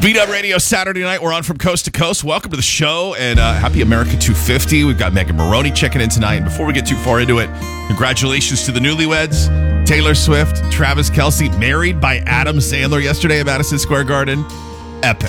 Beat Up Radio Saturday night. We're on from coast to coast. Welcome to the show, and happy America 250. We've got Megan Maroney checking in tonight. And before we get too far into it, congratulations to the newlyweds, Taylor Swift, Travis Kelce, married by Adam Sandler yesterday at Madison Square Garden. Epic.